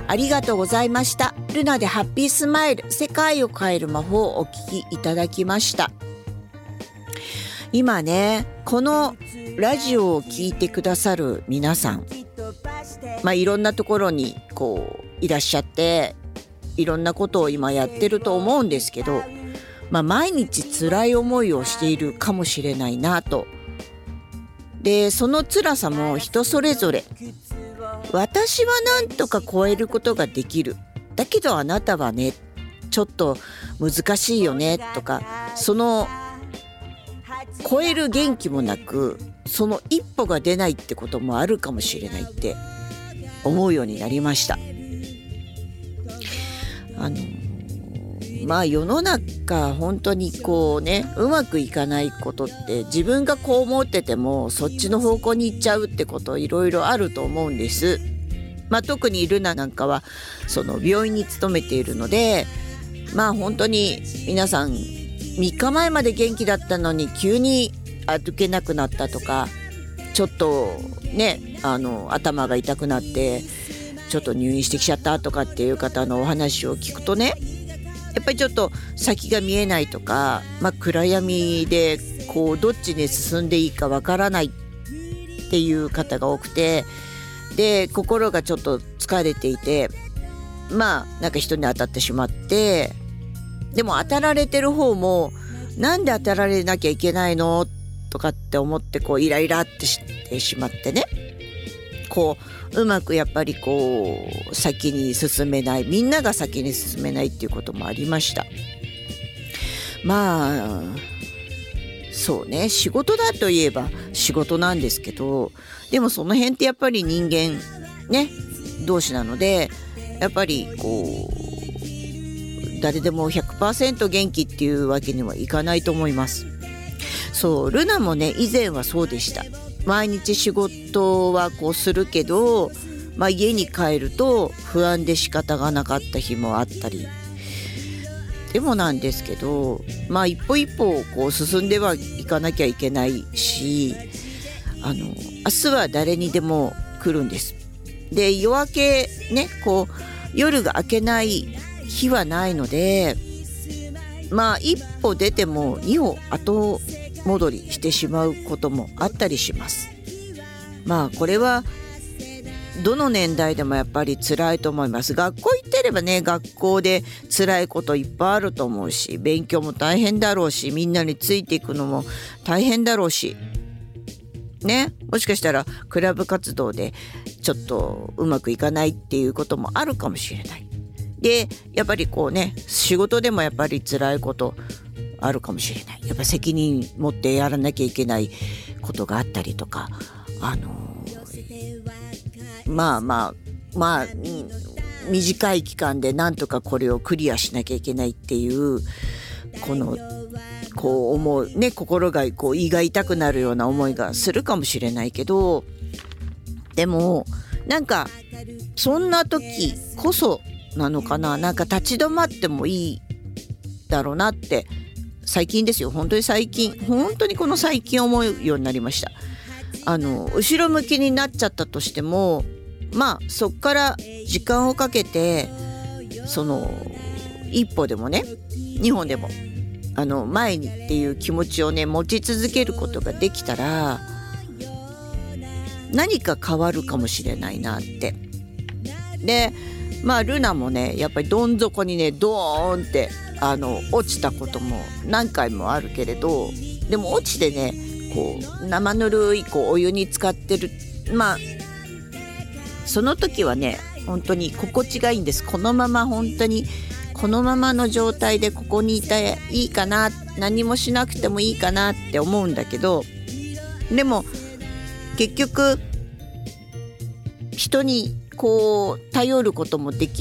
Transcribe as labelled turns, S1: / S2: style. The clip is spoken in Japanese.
S1: ありがとうございました。ルナでハッピースマイル、世界を変える魔法をお聞きいただきました。今ね、このラジオを聞いてくださる皆さん、いろんなところにいらっしゃって、いろんなことを今やってると思うんですけど、毎日辛い思いをしているかもしれないなと。で、その辛さも人それぞれ。私はなんとか超えることができる。だけどあなたはね、ちょっと難しいよねとか、その超える元気もなく、その一歩が出ないってこともあるかもしれないって思うようになりました。世の中本当にうまくいかないことって、自分がこう思っててもそっちの方向に行っちゃうってこといろいろあると思うんです。特にルナなんかはその病院に勤めているので、本当に皆さん3日前まで元気だったのに急に歩けなくなったとか、ちょっとね頭が痛くなってちょっと入院してきちゃったとかっていう方のお話を聞くとね、やっぱりちょっと先が見えないとか、暗闇でどっちに進んでいいかわからないっていう方が多くて、で心がちょっと疲れていて、なんか人に当たってしまって、でも当たられてる方もなんで当たられなきゃいけないのとかって思ってイライラってしてしまってね、うまくやっぱり先に進めない、みんなが先に進めないっていうこともありました。そうね、仕事だといえば仕事なんですけど、でもその辺ってやっぱり人間ね同士なので、やっぱり誰でも 100% 元気っていうわけにはいかないと思います。そう、ルナもね以前はそうでした。毎日仕事はするけど、家に帰ると不安で仕方がなかった日もあったり。でもなんですけど、一歩一歩進んではいかなきゃいけないし、明日は誰にでも来るんです。で、夜明けね夜が明けない日はないので、一歩出ても2歩後戻りしてしまうこともあったりします。これはどの年代でもやっぱり辛いと思います。学校行ってればね、学校で辛いこといっぱいあると思うし、勉強も大変だろうし、みんなについていくのも大変だろうしね、もしかしたらクラブ活動でちょっとうまくいかないっていうこともあるかもしれない。で、やっぱり仕事でもやっぱり辛いことあるかもしれない。やっぱ責任持ってやらなきゃいけないことがあったりとか、短い期間でなんとかこれをクリアしなきゃいけないっていう思うね、心が胃が痛くなるような思いがするかもしれないけど、でもなんかそんな時こそなのかな、なんか立ち止まってもいいだろうなって最近ですよ、本当にこの最近思うようになりました。後ろ向きになっちゃったとしても、そっから時間をかけてその一歩でもね二歩でも前にっていう気持ちをね持ち続けることができたら、何か変わるかもしれないなって。でルナもねやっぱりどん底にねドーンって落ちたことも何回もあるけれど、でも落ちてね生ぬるいお湯に浸かってる、その時はね本当に心地がいいんです。このままの状態でここにいたらいいかな、何もしなくてもいいかなって思うんだけど、でも結局人に頼ることもでき